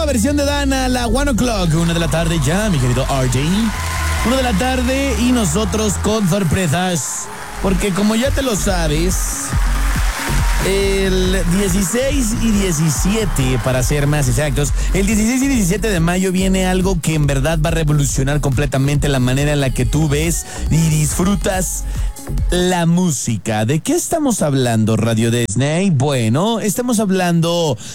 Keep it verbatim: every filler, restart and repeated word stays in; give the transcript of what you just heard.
nueva versión de Dana, la One O'Clock, una de la tarde ya, mi querido R J. Una de la tarde y nosotros con sorpresas, porque como ya te lo sabes, el dieciséis y diecisiete, para ser más exactos, el dieciséis y diecisiete de mayo viene algo que en verdad va a revolucionar completamente la manera en la que tú ves y disfrutas la música. ¿De qué estamos hablando, Radio Disney? Bueno, estamos hablando